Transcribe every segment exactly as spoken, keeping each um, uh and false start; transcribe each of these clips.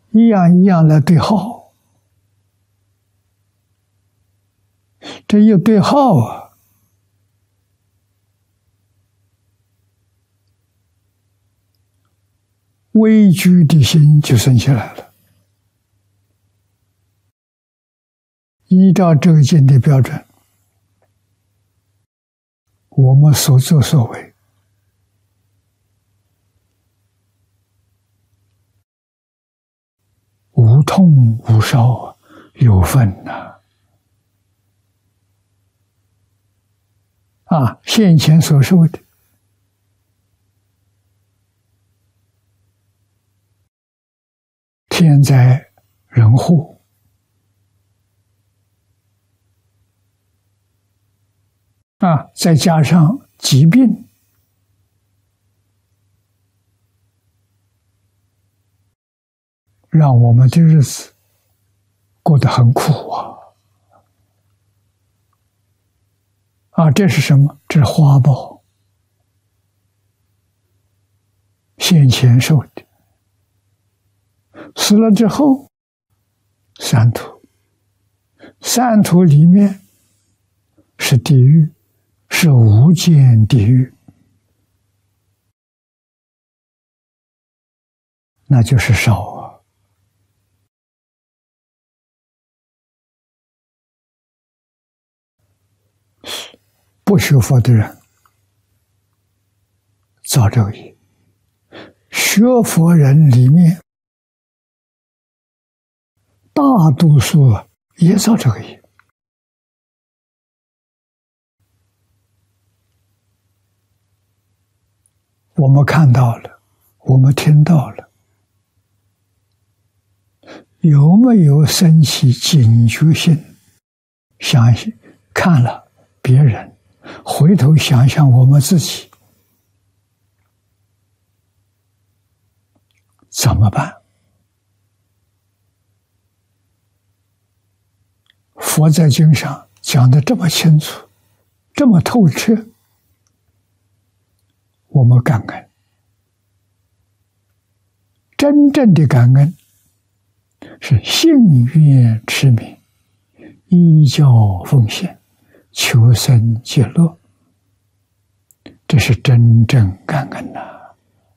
一样一样来对号，这一对号啊，畏惧的心就生起来了。依照这个经的标准，我们所作所为无痛无烧，有份呐！啊，现前所受的，天灾人祸，啊，再加上疾病，让我们的日子过得很苦啊！啊，这是什么？这是花报，现前受的。死了之后，三途，三途里面是地狱，是无间地狱，那就是烧啊！不学佛的人造这个业，学佛人里面大多数也造这个业。我们看到了，我们听到了，有没有升起警觉性？想想看了别人，回头想想我们自己，怎么办？佛在经上讲得这么清楚，这么透彻，我们感恩。真正的感恩是信愿持名，依教奉献，求生极乐，这是真正感恩呐、啊！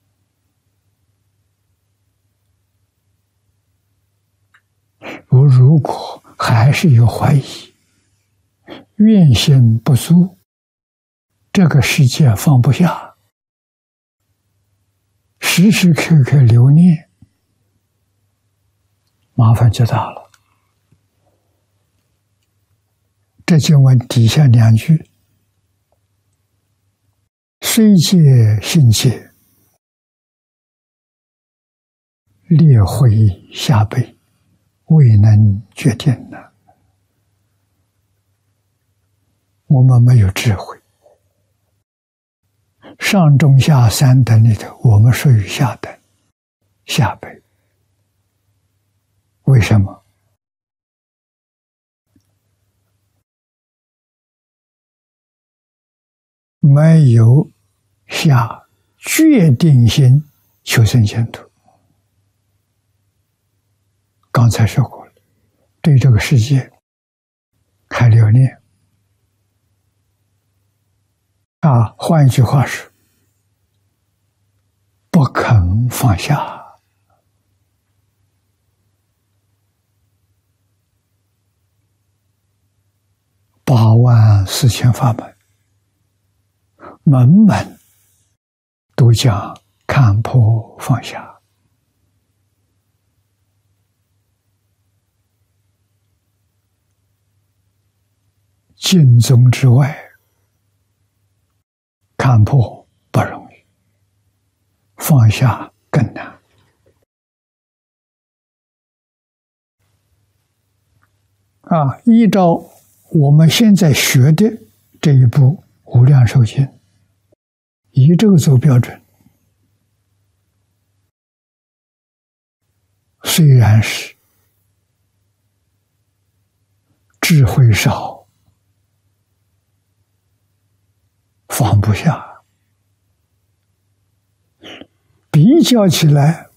我如果还是有怀疑，愿心不足，这个世界放不下，时时刻刻留念，麻烦就大了。这经文底下两句，虽戒信戒，列回下辈，未能决定呢。我们没有智慧，上中下三等里头，我们属于下等下辈。为什么？没有下决定心求生前途。刚才说过了，对这个世界还留恋啊，换一句话说，不肯放下。八万四千法门，门门都讲看破放下。经宗之外，看破不容易，放下更难。啊，依照我们现在学的这一部《无量寿经》，以这个做标准，虽然是智慧少，放不下，比较起来